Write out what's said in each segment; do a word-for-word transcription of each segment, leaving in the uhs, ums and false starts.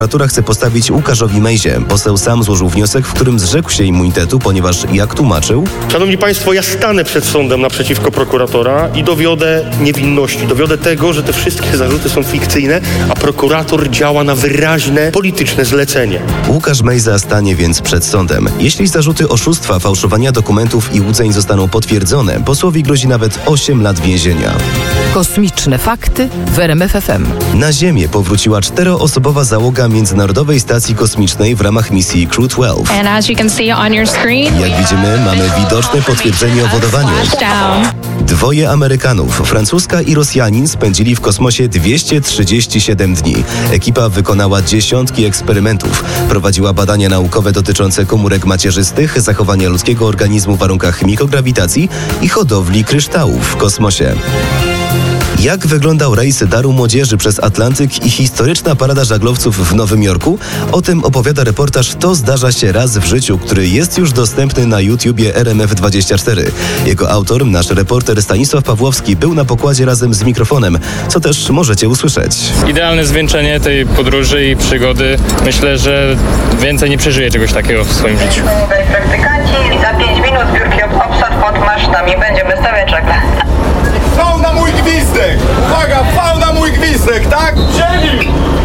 Prokuratura chce postawić Łukaszowi Mejzie. Poseł sam złożył wniosek, w którym zrzekł się immunitetu, ponieważ, jak tłumaczył... Szanowni Państwo, ja stanę przed sądem naprzeciwko prokuratora i dowiodę niewinności. Dowiodę tego, że te wszystkie zarzuty są fikcyjne, a prokurator działa na wyraźne polityczne zlecenie. Łukasz Mejza stanie więc przed sądem. Jeśli zarzuty oszustwa, fałszowania dokumentów i łudzeń zostaną potwierdzone, posłowi grozi nawet osiem lat więzienia. Kosmiczne fakty w R M F F M. Na Ziemię powróciła czteroosobowa załoga Międzynarodowej Stacji Kosmicznej w ramach misji Crew dwanaście. And as you can see on your screen, Jak widzimy, mamy widoczne potwierdzenie o wodowaniu. Dwoje Amerykanów, Francuska i Rosjanin, spędzili w kosmosie dwieście trzydzieści siedem dni. Ekipa wykonała dziesiątki eksperymentów. Prowadziła badania naukowe dotyczące komórek macierzystych, zachowania ludzkiego organizmu w warunkach mikrograwitacji i hodowli kryształów w kosmosie. Jak wyglądał rejs Daru Młodzieży przez Atlantyk i historyczna parada żaglowców w Nowym Jorku? O tym opowiada reportaż To zdarza się raz w życiu, który jest już dostępny na YouTubie R M F dwadzieścia cztery. Jego autor, nasz reporter Stanisław Pawłowski, był na pokładzie razem z mikrofonem, co też możecie usłyszeć. Idealne zwieńczenie tej podróży i przygody. Myślę, że więcej nie przeżyję czegoś takiego w swoim życiu. Praktykanci, za pięć minut zbiórki obsad pod masztami. Będziemy stawiać żagle. Pał na mój gwizdek! Uwaga, pał na mój gwizdek, tak? Ziemi!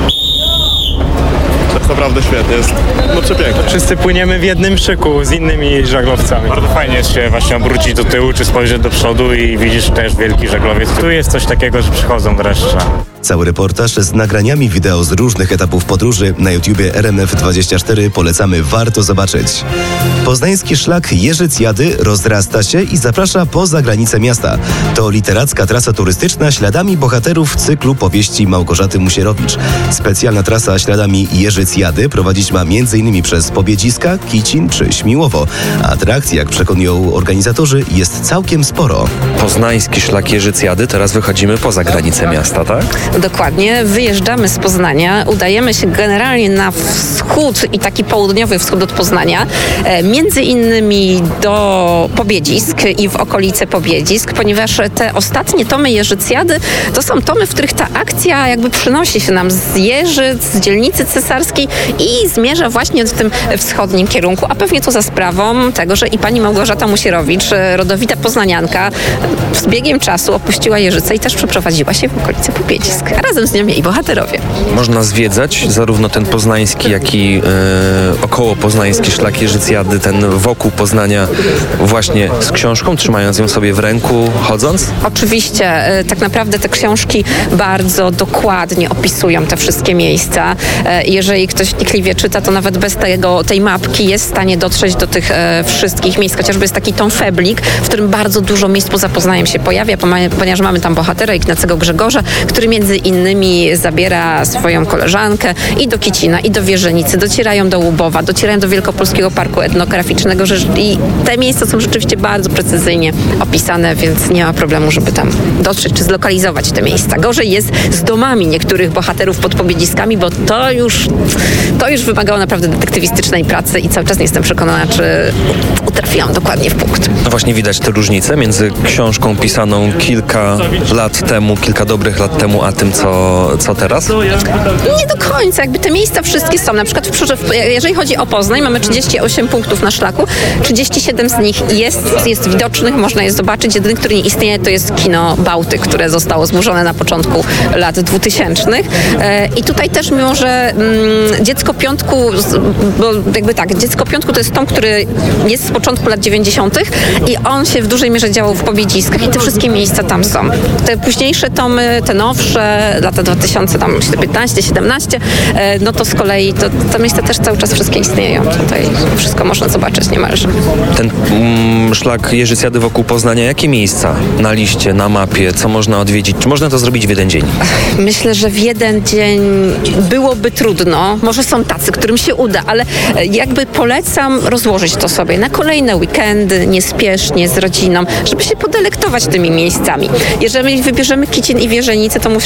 To jest naprawdę świetnie, jest no przepiękne. Wszyscy płyniemy w jednym szyku z innymi żaglowcami. Bardzo fajnie jest się właśnie obrócić do tyłu, czy spojrzeć do przodu i widzisz też wielki żaglowiec. Tu jest coś takiego, że przychodzą dreszcze. Cały reportaż z nagraniami wideo z różnych etapów podróży na YouTubie R M F dwadzieścia cztery polecamy, warto zobaczyć. Poznański szlak Jerzyc-Jady rozrasta się i zaprasza poza granice miasta. To literacka trasa turystyczna śladami bohaterów cyklu powieści Małgorzaty Musierowicz. Specjalna trasa śladami Jerzyc-Jady prowadzić ma m.in. przez Pobiedziska, Kicin czy Śmiłowo. Atrakcji, jak przekonują organizatorzy, jest całkiem sporo. Poznański szlak Jerzyc-Jady, teraz wychodzimy poza granice miasta, tak? Dokładnie. Wyjeżdżamy z Poznania, udajemy się generalnie na wschód i taki południowy wschód od Poznania, e, między innymi do Pobiedzisk i w okolice Pobiedzisk, ponieważ te ostatnie tomy Jerzycjady to są tomy, w których ta akcja jakby przynosi się nam z Jeżyc, z dzielnicy cesarskiej i zmierza właśnie w tym wschodnim kierunku, a pewnie to za sprawą tego, że i pani Małgorzata Musierowicz, rodowita poznanianka, z biegiem czasu opuściła Jeżyce i też przeprowadziła się w okolice Pobiedzisk. A razem z nią jej bohaterowie. Można zwiedzać zarówno ten poznański, jak i yy, około poznański szlak Jerzycjady, ten wokół Poznania właśnie z książką, trzymając ją sobie w ręku, chodząc? Oczywiście. Yy, tak naprawdę te książki bardzo dokładnie opisują te wszystkie miejsca. Yy, jeżeli ktoś wnikliwie czyta, to nawet bez tego, tej mapki jest w stanie dotrzeć do tych yy, wszystkich miejsc. Chociażby jest taki Tom Feblik, w którym bardzo dużo miejsc poza Poznaniem się pojawia, ponieważ mamy tam bohatera Ignacego Grzegorza, który między innymi zabiera swoją koleżankę i do Kicina, i do Wierzenicy, docierają do Łubowa, docierają do Wielkopolskiego Parku Etnograficznego i te miejsca są rzeczywiście bardzo precyzyjnie opisane, więc nie ma problemu, żeby tam dotrzeć czy zlokalizować te miejsca. Gorzej jest z domami niektórych bohaterów pod Pobiedziskami, bo to już, to już wymagało naprawdę detektywistycznej pracy i cały czas nie jestem przekonana, czy trafiłam dokładnie w punkt. No właśnie widać te różnice między książką pisaną kilka lat temu, kilka dobrych lat temu, a tym, co, co teraz? Nie do końca. Jakby te miejsca wszystkie są. Na przykład w, jeżeli chodzi o Poznań, mamy trzydzieści osiem punktów na szlaku. trzydzieści siedem z nich jest, jest widocznych, można je zobaczyć. Jedyny, który nie istnieje, to jest kino Bałtyk, które zostało zburzone na początku lat dwutysięcznych. I tutaj też, mimo że mm, Dziecko Piątku, bo jakby tak, Dziecko Piątku to jest tom, który jest z początku lat dziewięćdziesiątych i on się w dużej mierze działał w Pobiedziskach i te wszystkie miejsca tam są. Te późniejsze tomy, te nowsze, lata dwa tysiące piętnaście siedemnaście, no to z kolei to, te miejsca też cały czas wszystkie istnieją. Tutaj wszystko można zobaczyć niemalże. Ten mm, szlak Jerzycjady wokół Poznania, jakie miejsca na liście, na mapie, co można odwiedzić? Czy można to zrobić w jeden dzień? Myślę, że w jeden dzień byłoby trudno. Może są tacy, którym się uda, ale jakby polecam rozłożyć to sobie na kolejne weekendy, niespiesznie, z rodziną, żeby się podelektować tymi miejscami. Jeżeli wybierzemy Kicin i Wierzenicę, to muszę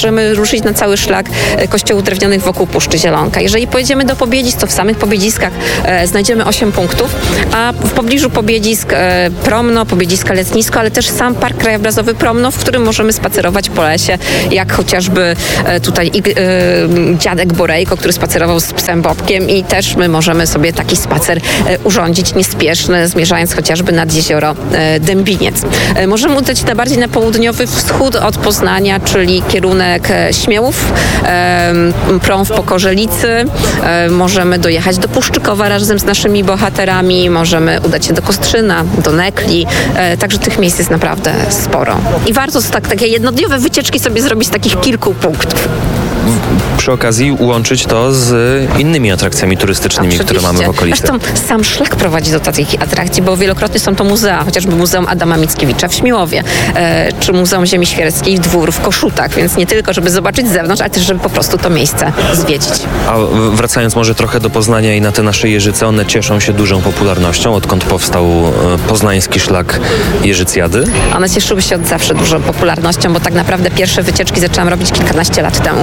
możemy ruszyć na cały szlak kościołów drewnianych wokół Puszczy Zielonka. Jeżeli pojedziemy do Pobiedzisk, to w samych Pobiedziskach e, znajdziemy osiem punktów, a w pobliżu Pobiedzisk e, Promno, Pobiedziska Letnisko, ale też sam Park Krajobrazowy Promno, w którym możemy spacerować po lesie, jak chociażby e, tutaj e, dziadek Borejko, który spacerował z psem Bobkiem i też my możemy sobie taki spacer e, urządzić niespieszny, zmierzając chociażby nad jezioro e, Dębiniec. E, możemy udać się na bardziej na południowy wschód od Poznania, czyli kierunek e, Śmiałów, e, prom w Pokorzelicy, e, możemy dojechać do Puszczykowa razem z naszymi bohaterami, możemy udać się do Kostrzyna, do Nekli, e, także tych miejsc jest naprawdę sporo. I warto tak, takie jednodniowe wycieczki sobie zrobić z takich kilku punktów. Przy okazji łączyć to z innymi atrakcjami turystycznymi, Oczywiście. które mamy w okolicy. Zresztą sam szlak prowadzi do takich atrakcji, bo wielokrotnie są to muzea, chociażby Muzeum Adama Mickiewicza w Śmiłowie, e, czy Muzeum Ziemi Świerskiej Dwór w Koszutach, więc nie tylko, żeby zobaczyć z zewnątrz, ale też, żeby po prostu to miejsce zwiedzić. A wracając może trochę do Poznania i na te nasze Jeżyce, one cieszą się dużą popularnością, odkąd powstał poznański szlak Jeżycjady? One cieszyły się od zawsze dużą popularnością, bo tak naprawdę pierwsze wycieczki zaczęłam robić kilkanaście lat temu.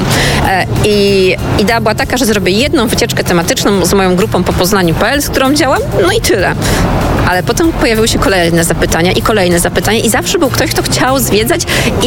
I idea była taka, że zrobię jedną wycieczkę tematyczną z moją grupą po Poznaniu kropka p l, z którą działam, no i tyle. Ale potem pojawiły się kolejne zapytania i kolejne zapytania i zawsze był ktoś, kto chciał zwiedzać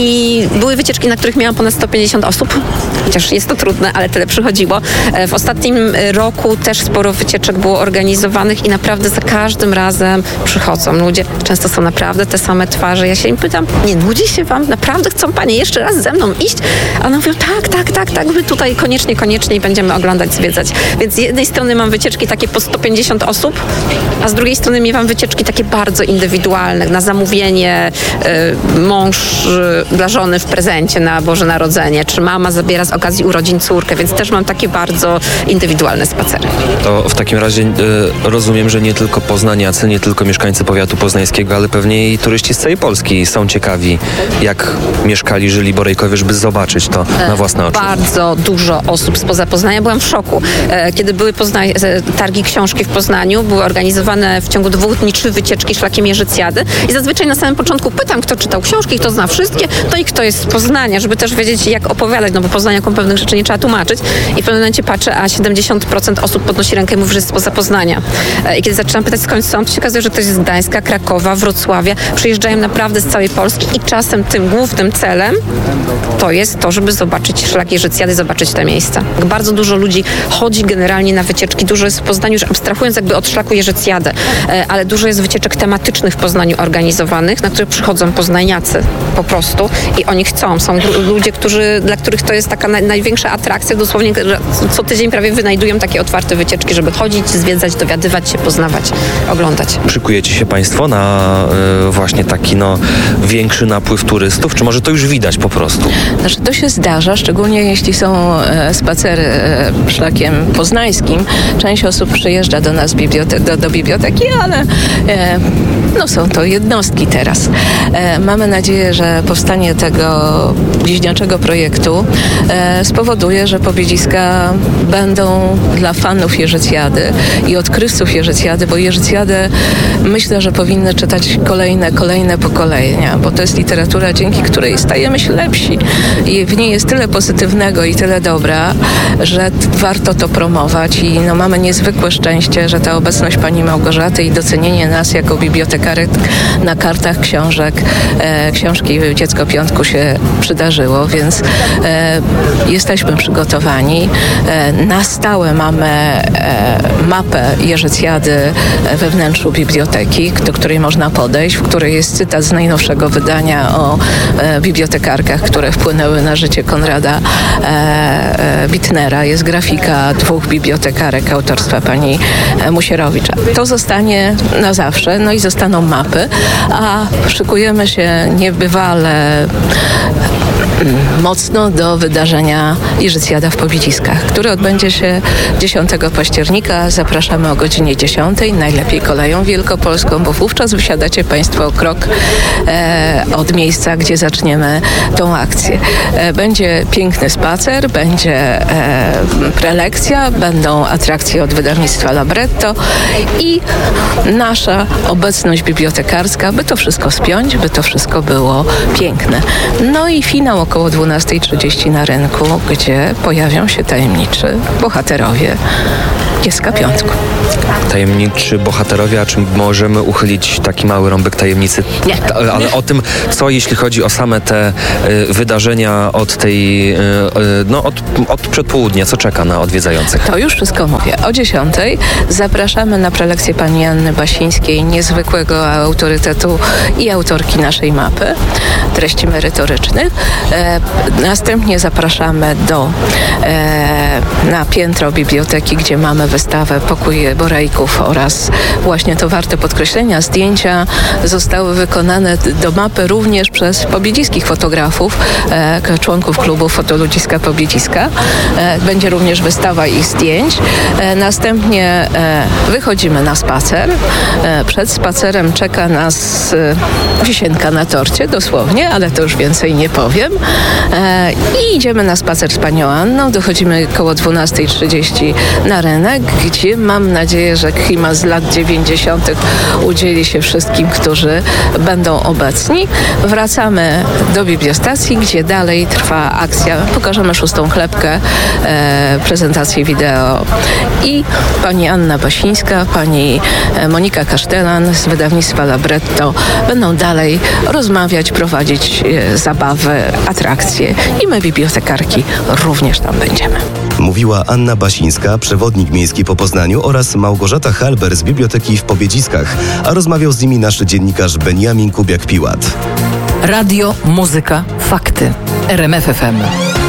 i były wycieczki, na których miałam ponad sto pięćdziesiąt osób, chociaż jest to trudne, ale tyle przychodziło. W ostatnim roku też sporo wycieczek było organizowanych i naprawdę za każdym razem przychodzą ludzie. Często są naprawdę te same twarze. Ja się im pytam, nie nudzi się wam? Naprawdę chcą panie jeszcze raz ze mną iść? A one mówią, tak, tak, tak, tak, my tutaj koniecznie, koniecznie będziemy oglądać, zwiedzać. Więc z jednej strony mam wycieczki takie po sto pięćdziesiąt osób, a z drugiej strony miewam wycieczki takie bardzo indywidualne, na zamówienie, y, mąż y, dla żony w prezencie na Boże Narodzenie, czy mama zabiera z okazji urodzin córkę, więc też mam takie bardzo indywidualne spacery. To w takim razie y, rozumiem, że nie tylko poznaniacy, nie tylko mieszkańcy powiatu poznańskiego, ale pewnie i turyści z całej Polski są ciekawi, jak mieszkali, żyli Borejkowie, żeby zobaczyć to na własne oczy. Bardzo dużo osób spoza Poznania. Byłam w szoku. Kiedy były Pozna- targi książki w Poznaniu, były organizowane w ciągu dwóch dni trzy wycieczki szlakiem Jeżycjady i zazwyczaj na samym początku pytam, kto czytał książki, kto zna wszystkie, no i kto jest z Poznania, żeby też wiedzieć, jak opowiadać, no bo Poznaniakom pewnych rzeczy nie trzeba tłumaczyć. I w pewnym momencie patrzę, a siedemdziesiąt procent osób podnosi rękę i mówi, że jest spoza Poznania. I kiedy zaczynam pytać, skąd są, to się okazuje, że ktoś jest z Gdańska, Krakowa, Wrocławia. Przyjeżdżają naprawdę z całej Polski i czasem tym głównym celem to jest to, żeby zobaczyć szlak Jeżycjady, zobaczyć te miejsca. Bardzo dużo ludzi chodzi generalnie na wycieczki. Dużo jest w Poznaniu, już abstrahując jakby od szlaku Jeżycjady, ale dużo jest wycieczek tematycznych w Poznaniu organizowanych, na które przychodzą poznaniacy po prostu i oni chcą. Są ludzie, którzy, dla których to jest taka naj, największa atrakcja. Dosłownie co tydzień prawie wynajdują takie otwarte wycieczki, żeby chodzić, zwiedzać, dowiadywać się, poznawać, oglądać. Szykujecie się państwo na y, właśnie taki no, większy napływ turystów? Czy może to już widać po prostu? Znaczy, to się zdarza, szczególnie jeśli są e, spacery e, szlakiem poznańskim. Część osób przyjeżdża do nas bibliote- do, do biblioteki, ale e, no, są to jednostki teraz. E, mamy nadzieję, że powstanie tego bliźniaczego projektu e, spowoduje, że Pobiedziska będą dla fanów Jeżycjady i odkrywców Jeżycjady, bo Jeżycjadę myślę, że powinny czytać kolejne, kolejne pokolenia, bo to jest literatura, dzięki której stajemy się lepsi. I w niej jest tyle pozytywnego i tyle dobra, że warto to promować i no, mamy niezwykłe szczęście, że ta obecność pani Małgorzaty i docenienie nas jako bibliotekarek na kartach książek, e, książki Dziecko Piątku się przydarzyło, więc e, jesteśmy przygotowani. E, na stałe mamy e, mapę Jeżycjady we wnętrzu biblioteki, do której można podejść, w której jest cytat z najnowszego wydania o e, bibliotekarkach, które wpłynęły na życie Konrada e, e, Bittnera. Jest grafika dwóch bibliotekarek autorstwa pani Musierowicza. To zostanie na zawsze, no i zostaną mapy, a szykujemy się niebywale mocno do wydarzenia Jeżycjada w Pobiedziskach, które odbędzie się dziesiątego października. Zapraszamy o godzinie dziesiątej, najlepiej koleją wielkopolską, bo wówczas wysiadacie państwo o krok e, od miejsca, gdzie zaczniemy tą akcję. E, będzie piękny spacer, będzie e, prelekcja, będą atrakcje od wydawnictwa Libretto i nasza obecność bibliotekarska, by to wszystko spiąć, by to wszystko było piękne. No i finał około dwunasta trzydzieści na rynku, gdzie pojawią się tajemniczy bohaterowie G S K Piątku. Tajemniczy bohaterowie, a czy możemy uchylić taki mały rąbek tajemnicy? Nie. Ta, ale o tym, co jeśli chodzi o same te y, wydarzenia od tej, y, y, no od, od przedpołudnia, co czeka na odwiedzających? To już wszystko mówię. O dziesiątej zapraszamy na prelekcję pani Anny Basińskiej, niezwykłego autorytetu i autorki naszej mapy, treści merytorycznych. E, następnie zapraszamy do e, na piętro biblioteki, gdzie mamy wystawę Pokój Borejków oraz właśnie to warte podkreślenia, zdjęcia zostały wykonane do mapy również przez pobiedziskich fotografów, e, członków klubu Fotoludziska Pobiedziska. E, będzie również wystawa ich zdjęć. E, następnie e, wychodzimy na spacer. E, przed spacerem czeka nas e, wisienka na torcie, dosłownie, ale to już więcej nie powiem. E, I idziemy na spacer z panią Anną. Dochodzimy koło dwunasta trzydzieści na rynek, gdzie mam nadzieję, że klimat z lat dziewięćdziesiątych udzieli się wszystkim, którzy będą obecni. Wracamy do bibliostacji, gdzie dalej trwa akcja. Pokażemy szóstą chlebkę, e, prezentację wideo i pani Anna Basińska, pani Monika Kasztelan z wydawnictwa Labretto będą dalej rozmawiać, prowadzić e, zabawy, atrakcje i my, bibliotekarki, również tam będziemy. Mówiła Anna Basińska, przewodnik miejski po Poznaniu, oraz Małgorzata Halber z Biblioteki w Pobiedziskach, a rozmawiał z nimi nasz dziennikarz Beniamin Kubiak-Piłat. Radio, muzyka, fakty. R M F F M.